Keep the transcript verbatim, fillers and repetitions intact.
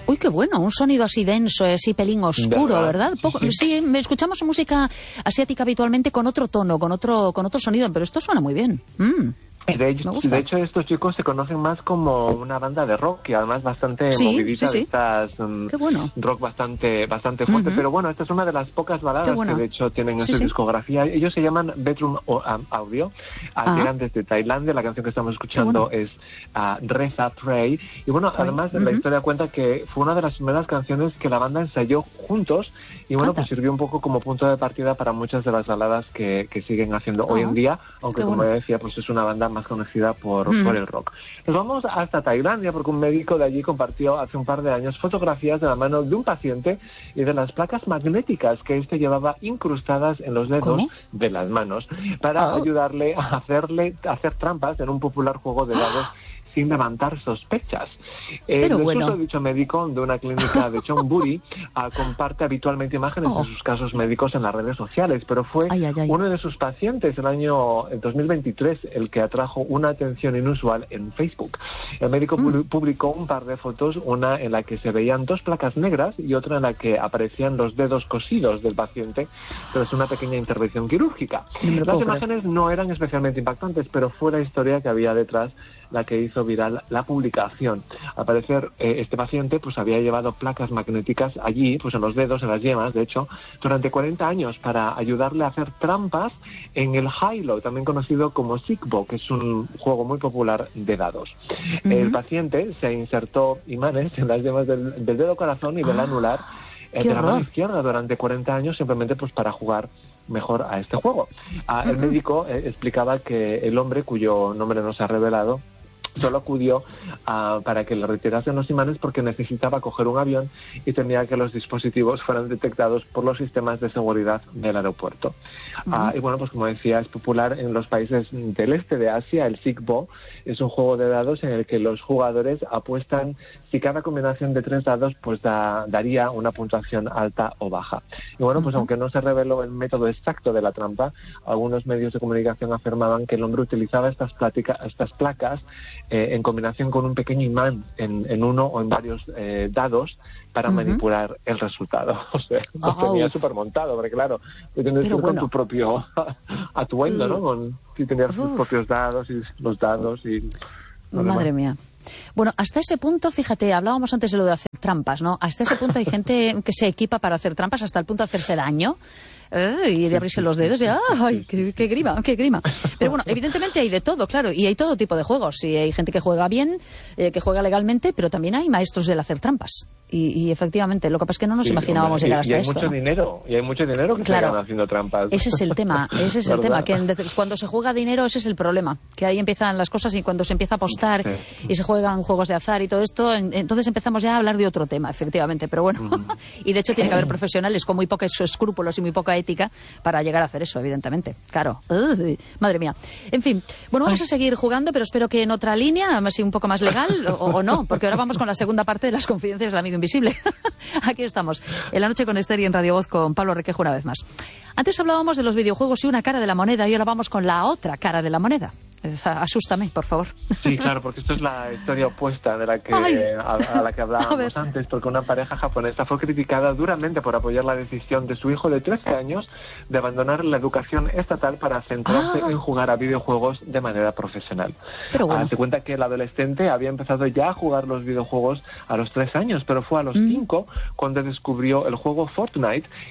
Uy, qué bueno, un sonido así denso, así pelín oscuro, ¿verdad? ¿verdad? Poco, sí, sí, me escuchamos música asiática habitualmente con otro tono, con otro con otro sonido, pero esto suena muy bien. Mm. De hecho, de hecho, estos chicos se conocen más como una banda de rock y además bastante sí, movidita, sí, sí. de estas um, Qué bueno. rock bastante bastante fuerte. Uh-huh. Pero bueno, esta es una de las pocas baladas bueno. que de hecho tienen en sí, su sí. discografía. Ellos se llaman Bedroom Audio, uh, llegan desde Tailandia. La canción que estamos escuchando bueno. es uh, Reza, Pray. Y bueno, Pray. además uh-huh. la historia cuenta que fue una de las primeras canciones que la banda ensayó juntos y bueno, Anda. pues sirvió un poco como punto de partida para muchas de las baladas que, que siguen haciendo uh-huh. hoy en día, aunque Qué como bueno. decía, pues es una banda más conocida por Por, mm. por el rock. Nos vamos hasta Tailandia porque un médico de allí compartió hace un par de años fotografías de la mano de un paciente y de las placas magnéticas que éste llevaba incrustadas en los dedos ¿Cómo? de las manos para oh. ayudarle a hacerle a hacer trampas en un popular juego de dados sin levantar sospechas. El bueno. desuso de dicho médico de una clínica de Chonburi uh, comparte habitualmente imágenes oh. de sus casos médicos en las redes sociales, pero fue ay, ay, ay. uno de sus pacientes el año dos mil veintitrés el que atrajo una atención inusual en Facebook. El médico mm. publicó un par de fotos, una en la que se veían dos placas negras y otra en la que aparecían los dedos cosidos del paciente tras una pequeña intervención quirúrgica. No Las imágenes creer. no eran especialmente impactantes, pero fue la historia que había detrás la que hizo viral la publicación. Al parecer, eh, este paciente pues había llevado placas magnéticas allí, pues en los dedos, en las yemas, de hecho, durante cuarenta años para ayudarle a hacer trampas en el Hilo, también conocido como Sigbo, que es un juego muy popular de dados. Uh-huh. El paciente se insertó imanes en las yemas del, del dedo corazón y del ah, anular eh, de la mano izquierda durante cuarenta años, simplemente pues para jugar mejor a este juego. Ah, uh-huh. El médico eh, explicaba que el hombre, cuyo nombre no se ha revelado, solo acudió uh, para que le retirasen los imanes porque necesitaba coger un avión y temía que los dispositivos fueran detectados por los sistemas de seguridad del aeropuerto. Uh-huh. Uh, y bueno, pues como decía, es popular en los países del este de Asia. El Sigbo es un juego de dados en el que los jugadores apuestan si cada combinación de tres dados pues da, daría una puntuación alta o baja. Y bueno, pues uh-huh. aunque no se reveló el método exacto de la trampa, algunos medios de comunicación afirmaban que el hombre utilizaba estas, plática, estas placas Eh, en combinación con un pequeño imán en, en uno o en varios eh, dados para uh-huh. manipular el resultado. O sea, lo oh. tenía súper montado, porque claro, tú tienes que ir bueno. con tu propio atuendo, uh. ¿no? Con, y tenías tus propios dados y los dados y... Madre mía. Bueno, hasta ese punto, fíjate, hablábamos antes de lo de hacer trampas, ¿no? Hasta ese punto hay gente que se equipa para hacer trampas hasta el punto de hacerse daño. Eh, y de abrirse los dedos y ¡ay, qué, qué grima, qué grima! Pero bueno, evidentemente hay de todo, claro, y hay todo tipo de juegos. Y hay gente que juega bien, eh, que juega legalmente, pero también hay maestros del hacer trampas. Y, y efectivamente, lo que pasa es que no nos sí, imaginábamos hombre, llegar hasta y hay esto. Mucho dinero, y hay mucho dinero que claro, se gana haciendo trampas. Ese es el tema, ese es el tema, que en, cuando se juega dinero ese es el problema, que ahí empiezan las cosas y cuando se empieza a apostar sí. y se juegan juegos de azar y todo esto, en, entonces empezamos ya a hablar de otro tema, efectivamente, pero bueno, mm. y de hecho tiene que haber profesionales con muy pocos escrúpulos y muy poca ética para llegar a hacer eso, evidentemente, claro. Uy, madre mía. En fin, bueno, vamos a seguir jugando, pero espero que en otra línea, así un poco más legal, o, o no, porque ahora vamos con la segunda parte de las confidencias del amigo invisible. Aquí estamos, en La Noche con Esther y en Radio Voz con Pablo Requejo una vez más. Antes hablábamos de los videojuegos y una cara de la moneda y ahora vamos con la otra cara de la moneda. Asústame, por favor. Sí, claro, porque esto es la historia opuesta de la que a, a la que hablábamos antes, porque una pareja japonesa fue criticada duramente por apoyar la decisión de su hijo de trece años de abandonar la educación estatal para centrarse ah. en jugar a videojuegos de manera profesional. Pero bueno. Ah, se cuenta que el adolescente había empezado ya a jugar los videojuegos a los tres años, pero fue a los mm. cinco cuando descubrió el juego Fortnite